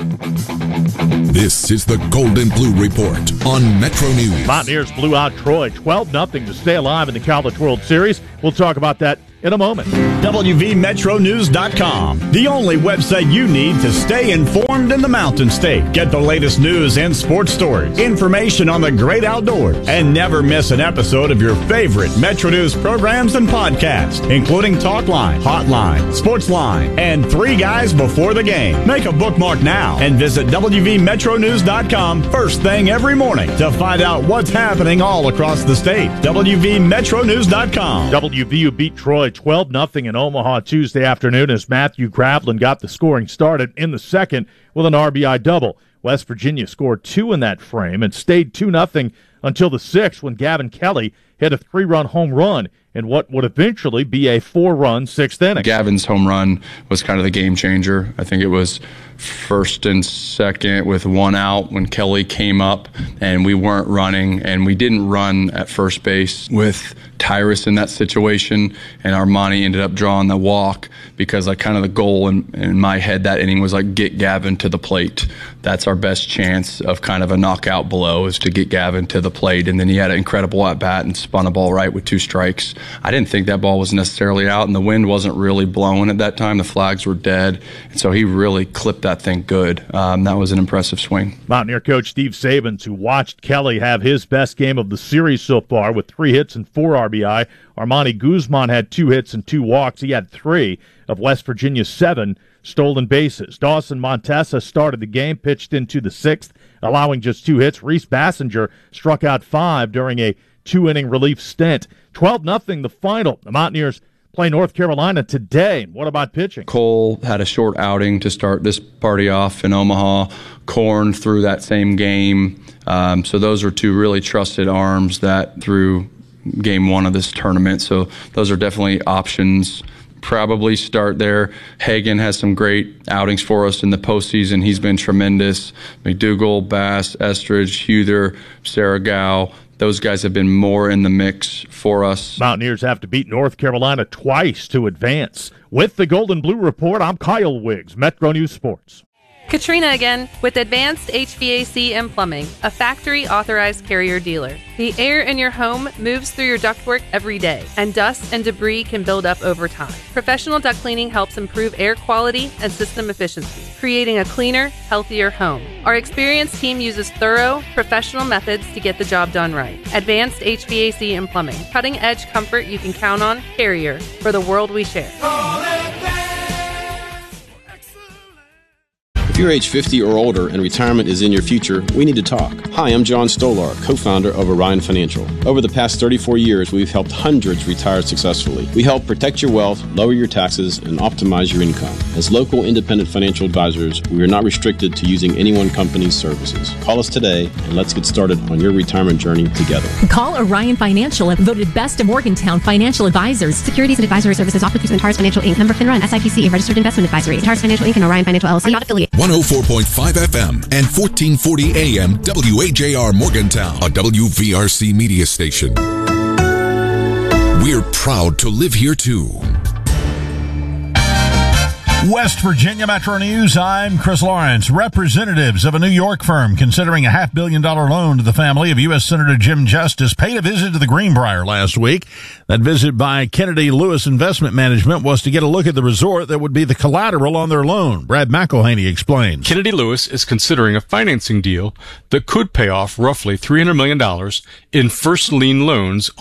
This is the Golden Blue Report on Metro News. Mountaineers blew out Troy 12-0 to stay alive in the College World Series. We'll talk about that in a moment. WVMetroNews.com, the only website you need to stay informed in the Mountain State. Get the latest news and sports stories, information on the great outdoors, and never miss an episode of your favorite Metro News programs and podcasts, including Talkline, Hotline, Sportsline, and Three Guys Before the Game. Make a bookmark now and visit WVMetroNews.com first thing every morning to find out what's happening all across the state. WVMetroNews.com. WVU beat Troy 12-0 in Omaha Tuesday afternoon as Matthew Graveline got the scoring started in the second with an RBI double. West Virginia scored 2 in that frame and stayed 2-0 until the 6th when Gavin Kelly hit a 3-run home run in what would eventually be a 4-run 6th inning. Gavin's home run was kind of the game changer. I think it was first and second with 1 out when Kelly came up and we weren't running, and we didn't run at first base with Tyrus in that situation, and Armani ended up drawing the walk because kind of the goal in my head that inning was get Gavin to the plate. That's our best chance of kind of a knockout blow, is to get Gavin to the plate. And then he had an incredible at-bat and spun a ball right with 2 strikes. I didn't think that ball was necessarily out, and the wind wasn't really blowing at that time. The flags were dead, and so he really clipped that thing good. That was an impressive swing. Mountaineer coach Steve Sabins, who watched Kelly have his best game of the series so far with 3 hits and 4 RBI. Armani Guzman had 2 hits and 2 walks. He had 3 of West Virginia's 7 stolen bases. Dawson Montesa started the game, pitched into the 6th, allowing just 2 hits. Reese Bassinger struck out 5 during a 2-inning relief stint. 12-0 the final. The Mountaineers play North Carolina today. What about pitching? Cole had a short outing to start this party off in Omaha. Korn threw that same game. So those are 2 really trusted arms that threw game 1 of this tournament. So those are definitely options. Probably start there. Hagan has some great outings for us in the postseason. He's been tremendous. McDougal, Bass, Estridge, Huther, Saragow. Those guys have been more in the mix for us. Mountaineers have to beat North Carolina twice to advance. With the Golden Blue Report, I'm Kyle Wiggs, Metro News Sports. Katrina again with Advanced HVAC and Plumbing, a factory-authorized Carrier dealer. The air in your home moves through your ductwork every day, and dust and debris can build up over time. Professional duct cleaning helps improve air quality and system efficiency, creating a cleaner, healthier home. Our experienced team uses thorough, professional methods to get the job done right. Advanced HVAC and Plumbing, cutting-edge comfort you can count on. Carrier, for the world we share. If you're age 50 or older and retirement is in your future, we need to talk. Hi, I'm John Stolar, co-founder of Orion Financial. Over the past 34 years, we've helped hundreds retire successfully. We help protect your wealth, lower your taxes, and optimize your income. As local independent financial advisors, we are not restricted to using any one company's services. Call us today, and let's get started on your retirement journey together. Call Orion Financial, voted best of Morgantown financial advisors. Securities and advisory services offered through Antares Financial Inc. Member FINRA and SIPC, a registered investment advisory. Antares Financial Inc. and Orion Financial LLC are not affiliated. 104.5 FM and 1440 AM WAJR Morgantown, a WVRC media station. We're proud to live here too. West Virginia Metro News, I'm Chris Lawrence. Representatives of a New York firm considering a $500 million loan to the family of U.S. Senator Jim Justice paid a visit to the Greenbrier last week. That visit by Kennedy Lewis Investment Management was to get a look at the resort that would be the collateral on their loan. Brad McElhaney explains. Kennedy Lewis is considering a financing deal that could pay off roughly $300 million in first lien loans